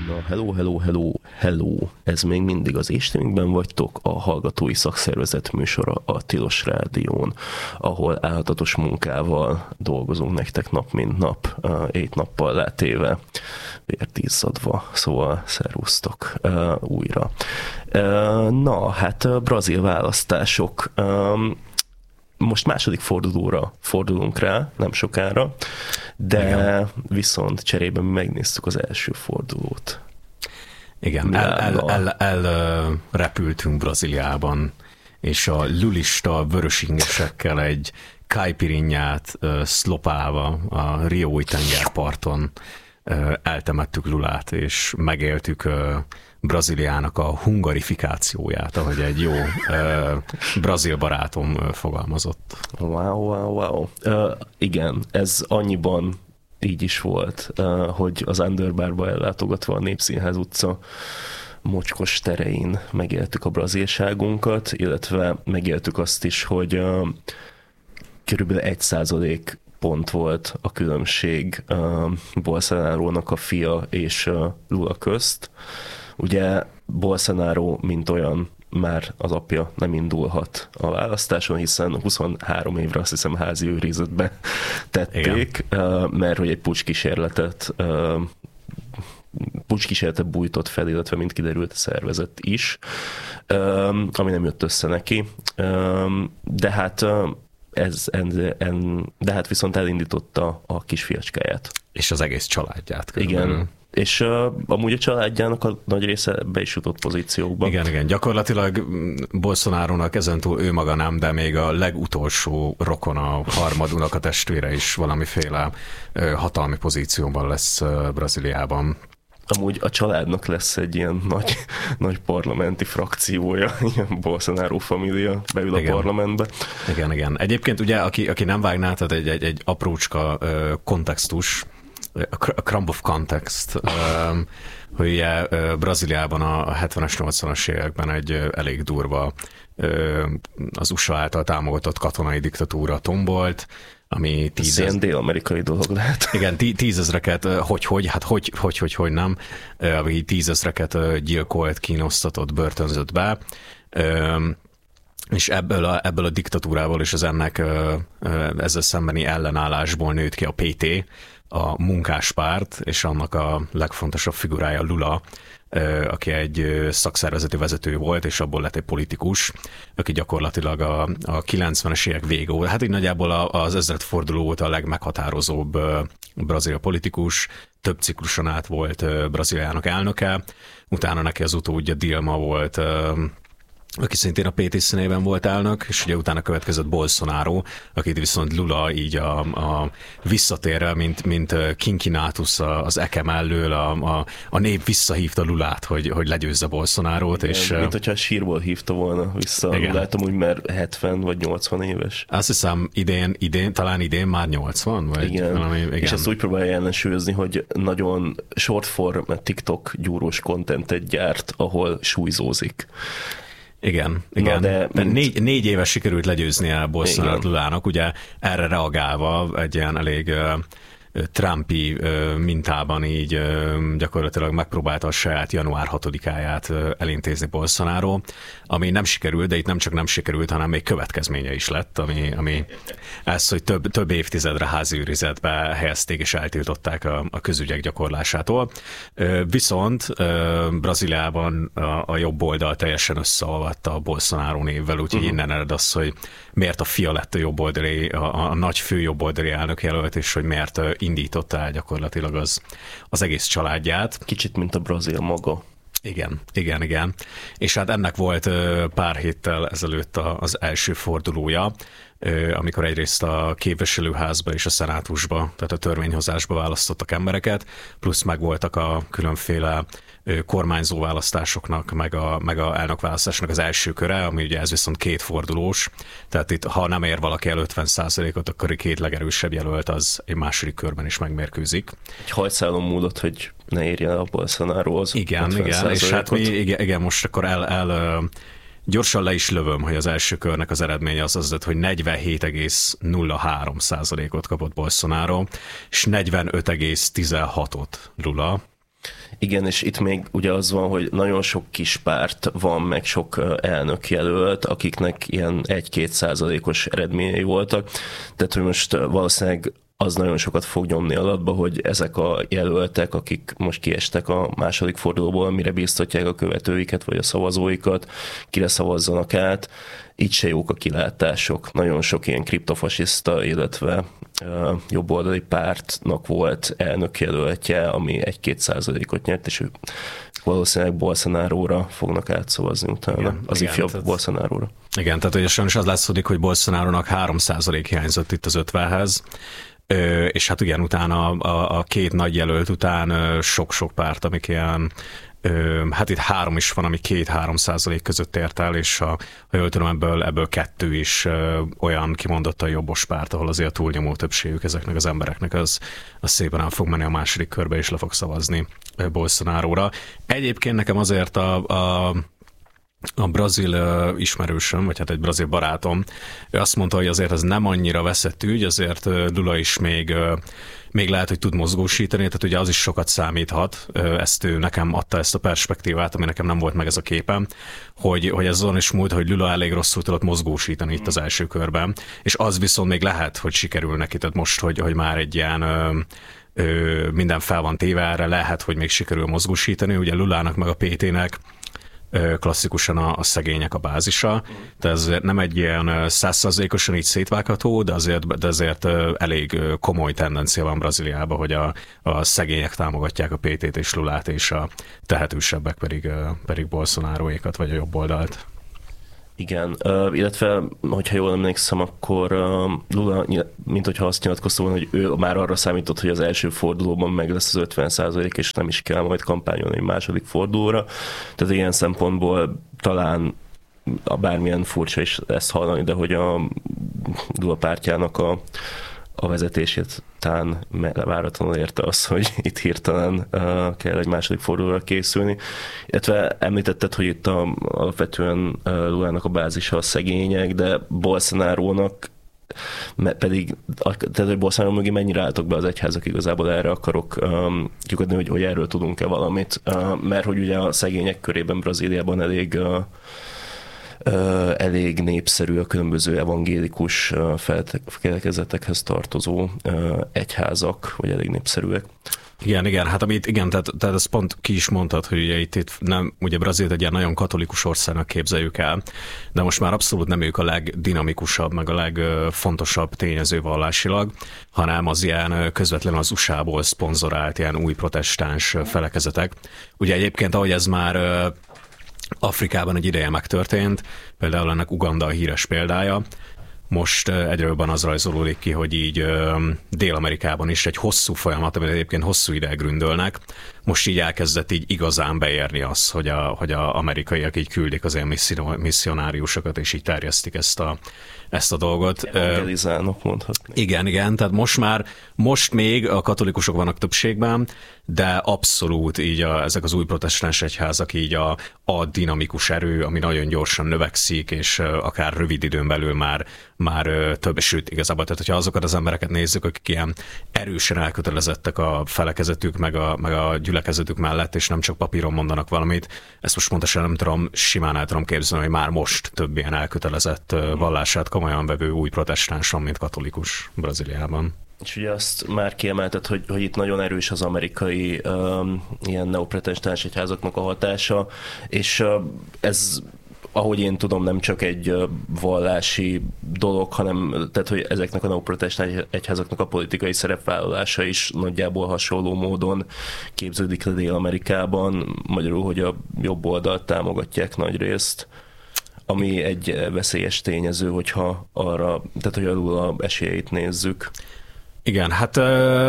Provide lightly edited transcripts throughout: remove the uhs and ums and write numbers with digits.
Na, hello. Ez még mindig az Éstényben vagytok, a Hallgatói Szakszervezet műsora a Tilos Rádión, ahol álhatatos munkával dolgozunk nektek nap mint nap, 7 nappal letéve, vért izzadva, szóval szervusztok újra. Na, hát brazil választások. Most második fordulóra fordulunk rá, nem sokára, de igen. Viszont cserében mi megnéztük az első fordulót. Igen, elrepültünk Brazíliában, és a lulista vörösingesekkel egy caipirinhát szlopálva a Riói tengerparton eltemettük Lulát, és megéltük Brazíliának a hungarifikációját, ahogy egy jó brazil barátom fogalmazott. Wow. Igen, ez annyiban így is volt, hogy az Underbarba ellátogatva a Népszínház utca mocskos terein megéltük a brazilságunkat, illetve megéltük azt is, hogy körülbelül 1% pont volt a különbség Bolsonarónak a fia és Lula közt. Ugye Bolsonaro, mint olyan, már az apja nem indulhat a választáson, hiszen 23 évre azt hiszem házi őrizetbe tették, mert hogy egy pucskísérletet bújtott fel, illetve mint kiderült szervezet is, ami nem jött össze neki. De hát viszont elindította a kisfiacskáját. És az egész családját. Igen. És amúgy a családjának a nagy része be is jutott pozíciókba. Igen. Gyakorlatilag Bolsonarónak ezentúl ő maga nem, de még a legutolsó rokona, harmadunak a testvére is valamiféle hatalmi pozícióban lesz Brazíliában. Amúgy a családnak lesz egy ilyen nagy parlamenti frakciója, ilyen Bolsonaro família beül a parlamentbe. Igen. Egyébként ugye, aki nem vágná, tehát egy aprócska kontextus, a crumb of context, hogy ugye Brazíliában a 70-es, 80-as években egy elég durva az USA által támogatott katonai diktatúra tombolt, ami ilyen dél-amerikai dolog lehet. Igen, 10 000-eket, hogy nem, ami 10 000-eket gyilkolt, kínosztatott, börtönzött be, és ebből a diktatúrával és az ennek ezzel szembeni ellenállásból nőtt ki a PT, a munkáspárt, és annak a legfontosabb figurája Lula, aki egy szakszervezeti vezető volt, és abból lett egy politikus, aki gyakorlatilag a 90-es évek vége óta, hát így nagyjából az ezredforduló óta a legmeghatározóbb brazil politikus, több cikluson át volt Brazíliának elnöke, utána neki az utódja Dilma volt, aki szintén a PT színében volt elnök, és ugye utána következett Bolsonaro, akit viszont Lula így a visszatérrel, mint Cincinnatus az eke mellől, a nép visszahívta Lulát, hogy legyőzze Bolsonarót. És mint hogyha sírból hívta volna vissza. Látom, hogy már 70 vagy 80 éves. Azt hiszem talán idén már 80? Vagy igen. Igen. És ezt úgy próbálja ellensúlyozni, hogy nagyon short form TikTok gyúrós contentet gyárt, ahol súlyzózik. Igen. De 4 éve sikerült legyőznie Bolsonaro Lulának, ugye erre reagálva egy ilyen elég Trumpi mintában így gyakorlatilag megpróbálta a saját január 6-áját elintézni Bolsonaro, ami nem sikerült, de itt nem csak nem sikerült, hanem még következménye is lett, ami ez, hogy több évtizedre házi őrizetbe helyezték és eltiltották a közügyek gyakorlásától. Viszont Brazíliában a jobb oldal teljesen összeolvadt a Bolsonaro névvel, úgyhogy innen ered az, hogy miért a fia lett a jobboldali, a nagy fő jobboldali elnök jelölt, és hogy miért indította el gyakorlatilag az egész családját. Kicsit, mint a brazil maga. Igen. És hát ennek volt pár héttel ezelőtt az első fordulója, amikor egyrészt a képviselőházba és a szenátusba, tehát a törvényhozásba választottak embereket, plusz megvoltak a különféle kormányzó választásoknak, meg a elnökválasztásnak az első köre, ami ugye ez viszont 2 fordulós, tehát itt ha nem ér valaki el 50%-ot, akkor a 2 legerősebb jelölt az egy második körben is megmérkőzik. Egy hajszálon múlott, hogy ne érje el a Bolsonaróhoz. Igen, és hát igen, most akkor gyorsan le is lövöm, hogy az első körnek az eredménye az lett, hogy 47,03%-ot kapott Bolsonaro, és 45,16-ot Lula. Igen, és itt még ugye az van, hogy nagyon sok kis párt van, meg sok elnökjelölt, akiknek ilyen 1-2% eredményei voltak. Tehát, hogy most valószínűleg az nagyon sokat fog nyomni alatba, hogy ezek a jelöltek, akik most kiestek a második fordulóból, mire bíztatják a követőiket, vagy a szavazóikat, kire szavazzanak át. Így se jók a kilátások. Nagyon sok ilyen kriptofasiszta, illetve jobboldali pártnak volt elnökjelöltje, ami 1-2%-ot nyert, és ők valószínűleg Bolsonaróra fognak átszavazni utána, igen, az ifjabb Bolsonaróra. Igen, tehát ugye sajnos az látszódik, hogy Bolsonarónak 3% hiányzott itt az 50-hez, és hát igen, utána a két nagy jelölt után sok-sok párt, amik ilyen, hát itt 3 is van, ami 2-3% között ért el, és ha jól tudom, ebből 2 is olyan kimondottan jobbos párt, ahol azért a túlnyomó többségük ezeknek az embereknek az szépen el fog menni a második körbe, és le fog szavazni Bolsonaróra. Egyébként nekem azért a brazil ismerősöm, vagy hát egy brazil barátom, ő azt mondta, hogy azért ez nem annyira veszett ügy, azért Lula is még lehet, hogy tud mozgósítani, tehát ugye az is sokat számíthat, ezt ő nekem adta ezt a perspektívát, ami nekem nem volt meg ez a képem, hogy ez azon is múlt, hogy Lula elég rosszul tudott mozgósítani itt az első körben, és az viszont még lehet, hogy sikerül neki, tehát most, hogy már egy ilyen minden fel van téve erre, lehet, hogy még sikerül mozgósítani, ugye Lulának meg a PT-nek klasszikusan a szegények a bázisa, de ez nem egy ilyen 100%-osan így szétvágható, de azért elég komoly tendencia van Brazíliában, hogy a szegények támogatják a PT-t és Lulát, és a tehetősebbek pedig Bolsonaróékat, vagy a jobb oldalt. Igen, illetve, hogyha jól emlékszem, akkor Lula, mint hogyha azt nyilatkozta volna, hogy ő már arra számított, hogy az első fordulóban meg lesz az 50%, és nem is kell majd kampányolni egy második fordulóra. Tehát ilyen szempontból talán bármilyen furcsa is ezt hallani, de hogy a Lula pártjának a vezetését talán váratlanul érte az, hogy itt hirtelen kell egy második fordulóra készülni. Illetve említetted, hogy itt alapvetően Lulának a bázisa a szegények, de Bolsonarónak pedig, tehát hogy Bolsonaro mögé mennyire álltok be az egyházak, igazából erre akarok kiukadni, hogy erről tudunk-e valamit, mert hogy ugye a szegények körében Brazíliában elég népszerű a különböző evangélikus felekezetekhez tartozó egyházak, vagy elég népszerűek. Igen, hát tehát ezt pont ki is mondtad, hogy itt nem, ugye Brazíliát egy ilyen nagyon katolikus országnak képzeljük el, de most már abszolút nem ők a legdinamikusabb, meg a legfontosabb tényező vallásilag, hanem az ilyen közvetlenül az USA-ból szponzorált ilyen új protestáns felekezetek. Ugye egyébként, ahogy ez már Afrikában egy ideje megtörtént, például ennek Uganda a híres példája. Most egyre jobban az rajzolódik ki, hogy így Dél-Amerikában is egy hosszú folyamat, amit egyébként hosszú ideig gründölnek, most így elkezdett így igazán beérni az, hogy a amerikaiak így küldik az ilyen misszionáriusokat, és így terjesztik ezt a dolgot. Evangelizálnak, mondhatni. Igen, tehát most még a katolikusok vannak többségben, de abszolút így ezek az új protestáns egyházak így a dinamikus erő, ami nagyon gyorsan növekszik, és akár rövid időn belül már több, sőt igazából, tehát hogyha azokat az embereket nézzük, akik ilyen erősen elkötelezettek a felekezetük, meg a gyülekezetük mellett, és nem csak papíron mondanak valamit, ezt most pontosan simán el tudom képzelni, hogy már most több ilyen elkötelezett vallását komolyan vevő új protestáns van, mint katolikus Brazíliában. És ugye azt már kiemelted, hogy itt nagyon erős az amerikai ilyen neoprotestáns egyházaknak a hatása, és ez, ahogy én tudom, nem csak egy vallási dolog, hanem tehát, hogy ezeknek a neoprotestáns egyházaknak a politikai szerepvállalása is nagyjából hasonló módon képződik le Dél-Amerikában, magyarul, hogy a jobb oldalt támogatják nagy részt, ami egy veszélyes tényező, hogyha arra, tehát hogy alul a esélyeit nézzük. Igen, hát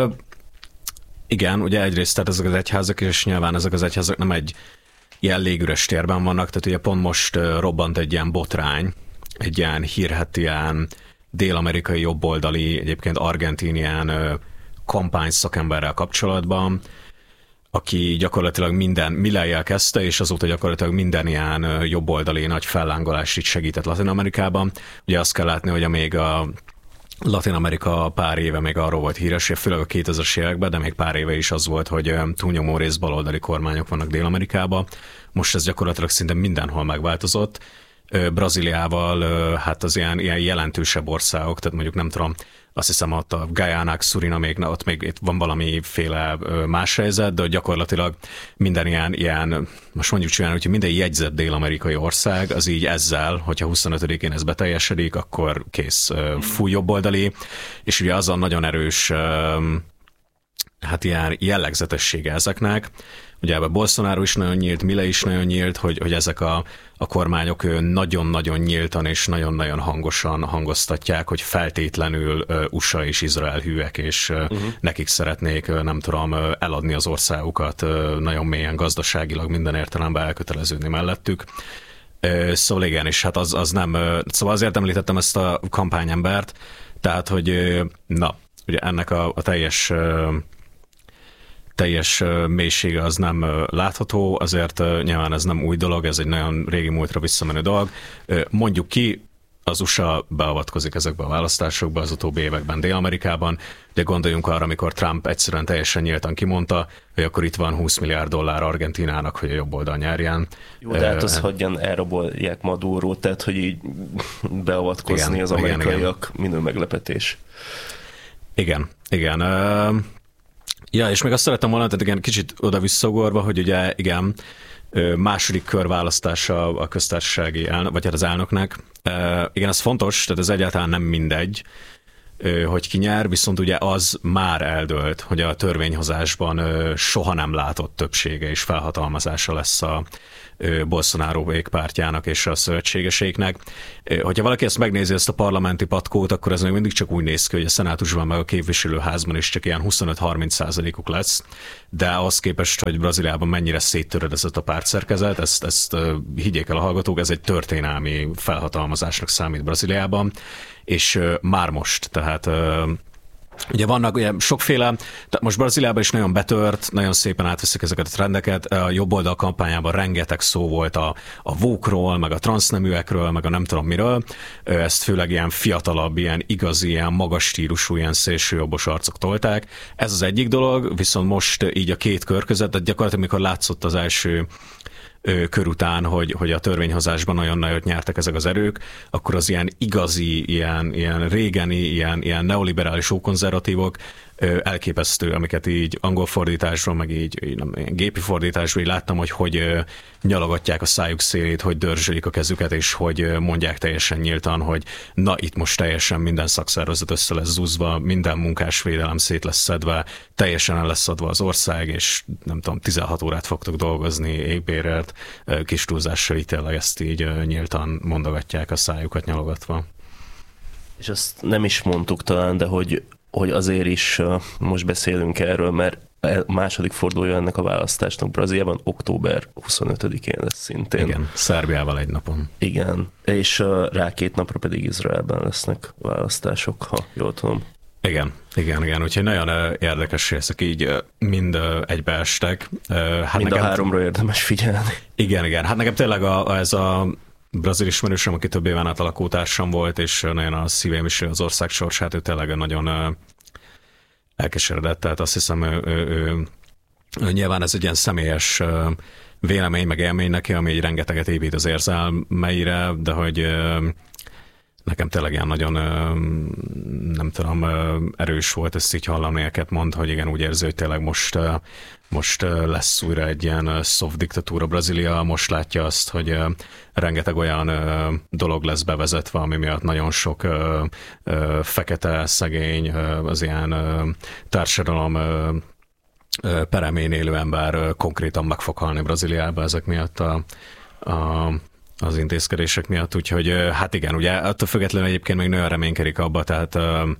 igen, ugye egyrészt tehát ezek az egyházak, és nyilván ezek az egyházak nem egy ilyen légüres térben vannak, tehát ugye pont most robbant egy ilyen botrány, egy ilyen hírhedt ilyen dél-amerikai jobboldali, egyébként argentin ilyen kampány szakemberrel kapcsolatban, aki gyakorlatilag minden Millennial kezdte, és azóta gyakorlatilag minden ilyen jobboldali nagy fellángolást itt segített Latin-Amerikában. Ugye azt kell látni, hogy amíg Latin Amerika pár éve még arról volt híres, főleg a 2000-es években, de még pár éve is az volt, hogy túlnyomó rész baloldali kormányok vannak Dél-Amerikában. Most ez gyakorlatilag szinte mindenhol megváltozott. Brazíliával, hát az ilyen jelentősebb országok, tehát mondjuk nem tudom, azt hiszem ott a Guyanák, Surinamék, ott még itt van valamiféle más helyzet, de gyakorlatilag minden ilyen most mondjuk csinálni, hogy minden jegyzett dél-amerikai ország, az így ezzel, hogyha 25-én ez beteljesedik, akkor kész, fúj jobboldali, és ugye az a nagyon erős hát ilyen jellegzetessége ezeknek. Ugye ebben Bolsonaro is nagyon nyílt, Milei is nagyon nyílt, hogy ezek a kormányok nagyon-nagyon nyíltan és nagyon-nagyon hangosan hangoztatják, hogy feltétlenül USA és Izrael hűek, és nekik szeretnék, nem tudom, eladni az országukat nagyon mélyen gazdaságilag minden értelemben elköteleződni mellettük. Szóval igen, és hát az nem, szóval azért említettem ezt a kampányembert, tehát, hogy na, ugye ennek a teljes mélysége az nem látható, azért nyilván ez nem új dolog, ez egy nagyon régi múltra visszamenő dolog. Mondjuk ki, az USA beavatkozik ezekbe a választásokba az utóbbi években Dél-Amerikában, de gondoljunk arra, amikor Trump egyszerűen teljesen nyíltan kimondta, hogy akkor itt van $20 milliárd Argentínának, hogy a jobb oldal nyerjen. Jó, de hát az hagyjan elrabolják Madurót, tehát hogy így beavatkozni igen, az amerikaiak minő meglepetés. Igen. Ja, és még azt szerettem volna, tehát igen, kicsit oda-visszagorva, hogy ugye igen, második kör választása a köztársasági vagy hát az elnöknek. Igen, ez fontos, tehát ez egyáltalán nem mindegy, hogy ki nyer, viszont ugye az már eldőlt, hogy a törvényhozásban soha nem látott többsége és felhatalmazása lesz a Bolsonaro pártjának és a szövetségeseiknek. Hogyha valaki ezt megnézi, ezt a parlamenti patkót, akkor ez még mindig csak úgy néz ki, hogy a szenátusban meg a képviselőházban is csak ilyen 25-30%-uk lesz, de ahhoz képest, hogy Brazíliában mennyire széttöredezett a pártszerkezet, ezt higgyék el a hallgatók, ez egy történelmi felhatalmazásnak számít Brazíliában, és már most, tehát ugye vannak ugye sokféle, most Brazíliában is nagyon betört, nagyon szépen átveszik ezeket a trendeket, a jobboldal kampányában rengeteg szó volt a woke-ról, meg a transzneműekről, meg a nem tudom miről, ezt főleg ilyen fiatalabb, ilyen igazi, ilyen magas stílusú, ilyen szélsőjobbos arcok tolták. Ez az egyik dolog, viszont most így a két kör között, tehát gyakorlatilag mikor látszott az első kör után, hogy a törvényhozásban olyan nagyot nyertek ezek az erők, akkor az ilyen igazi, ilyen régeni, ilyen neoliberális ókonzervatívok elképesztő, amiket így angol fordításról, meg így gépi fordításról így láttam, hogy nyalogatják a szájuk szélét, hogy dörzsölik a kezüket, és hogy mondják teljesen nyíltan, hogy na itt most teljesen minden szakszervezet össze lesz zúzva, minden munkásvédelem szét lesz szedve, teljesen el lesz adva az ország, és nem tudom, 16 órát fogtok dolgozni égbérért, kis túlzással így tényleg ezt így nyíltan mondogatják a szájukat nyalogatva. És azt nem is mondtuk talán, de hogy azért is most beszélünk erről, mert a második fordulója ennek a választásnak Brazíliában október 25-én lesz szintén. Igen, Szerbiával egy napon. Igen, és rá 2 napra pedig Izraelben lesznek választások, ha jól tudom. Igen, úgyhogy nagyon érdekes, hogy ezek így mind egybeestek. Hát mind nekem, a 3-ra érdemes figyelni. Igen, hát nekem tényleg ez a brazil ismerősöm, aki több éven át a lakótársam volt, és nagyon a szívém is az ország sorsát, ő tényleg nagyon elkeseredett, tehát azt hiszem, ő nyilván ez egy ilyen személyes vélemény, meg élmény neki, ami egy rengeteget épít az érzelmeire, de hogy nekem tényleg ilyen nagyon, nem tudom, erős volt ezt így hallani, őket mond, hogy igen, úgy érzi, hogy tényleg most lesz újra egy ilyen soft diktatúra Brazília, most látja azt, hogy rengeteg olyan dolog lesz bevezetve, ami miatt nagyon sok fekete, szegény, az ilyen társadalom peremén élő ember konkrétan meg fog halni Brazíliába ezek miatt az intézkedések miatt, úgyhogy hát igen, ugye attól függetlenül egyébként még nagyon reménykedik abba, tehát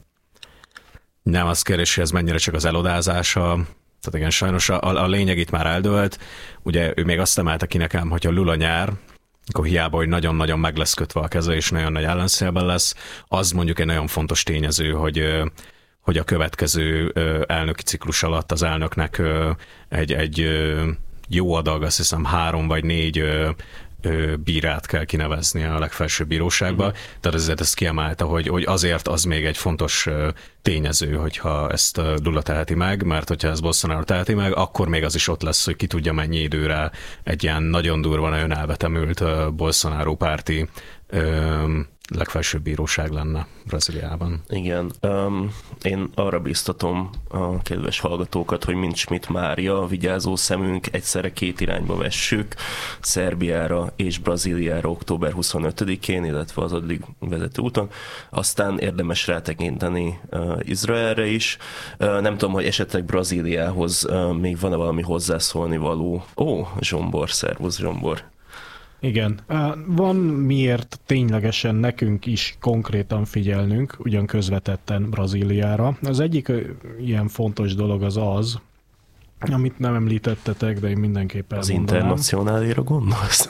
nem az kérdés, hogy ez mennyire csak az elodázása, tehát igen, sajnos a lényeg itt már eldőlt, ugye ő még azt emelte ki nekem, hogy a Lula nyer, akkor hiába, hogy nagyon-nagyon meg lesz kötve a keze, és nagyon nagy ellenszélben lesz, az mondjuk egy nagyon fontos tényező, hogy a következő elnöki ciklus alatt az elnöknek egy jó adag, azt hiszem 3 vagy 4 bírát kell kinevezni a legfelsőbb bíróságba, tehát ezért ezt kiemelte, hogy azért az még egy fontos tényező, hogyha ezt Lula teheti meg, mert hogyha ezt Bolsonaro teheti meg, akkor még az is ott lesz, hogy ki tudja mennyi időre egy ilyen nagyon durva, nagyon elvetemült Bolsonaro párti legfelsőbb bíróság lenne Brazíliában. Igen. Én arra biztatom a kedves hallgatókat, hogy mint Schmidt Mária, vigyázó szemünk egyszerre két irányba vessük, Szerbiára és Brazíliára október 25-én, illetve az addig vezető úton. Aztán érdemes rátekinteni Izraelre is. Nem tudom, hogy esetleg Brazíliához még van-e valami hozzászólni való. Zsombor, szervusz Zsombor. Igen, van miért ténylegesen nekünk is konkrétan figyelnünk, ugyan közvetetten Brazíliára. Az egyik ilyen fontos dolog az, amit nem említettetek, de én mindenképpen az mondanám. internacionálira gondolsz?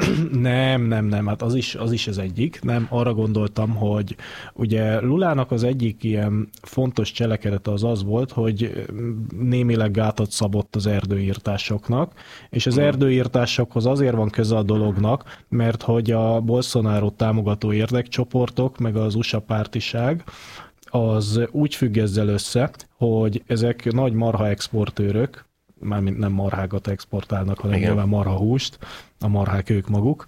Nem, hát az is az egyik. Nem, arra gondoltam, hogy ugye Lulának az egyik ilyen fontos cselekedete az volt, hogy némileg gátat szabott az erdőírtásoknak, és az erdőírtásokhoz azért van köze a dolognak, mert hogy a Bolsonaro támogató érdekcsoportok, meg az USA pártiság, az úgy függ ezzel össze, hogy ezek nagy marha exportőrök, mármint nem marhákat exportálnak, hanem nyilván marhahúst, a marhák ők maguk.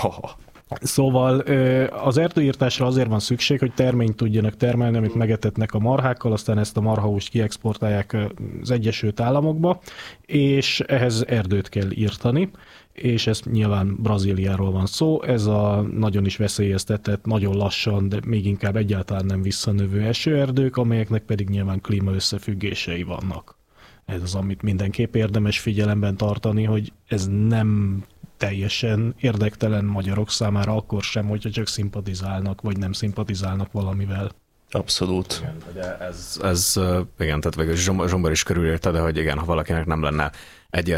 Szóval az erdőírtásra azért van szükség, hogy terményt tudjanak termelni, amit megetetnek a marhákkal, aztán ezt a marhahúst kiexportálják az Egyesült Államokba, és ehhez erdőt kell írtani, és ez nyilván Brazíliáról van szó, ez a nagyon is veszélyeztetett, nagyon lassan, de még inkább egyáltalán nem visszanövő esőerdők, amelyeknek pedig nyilván klímaösszefüggései vannak. Ez az, amit mindenképp érdemes figyelemben tartani, hogy ez nem teljesen érdektelen magyarok számára akkor sem, hogyha csak szimpatizálnak, vagy nem szimpatizálnak valamivel. Abszolút. Igen, de ez igen, tehát végül Zsombor is körülírta, de hogy igen, ha valakinek nem lenne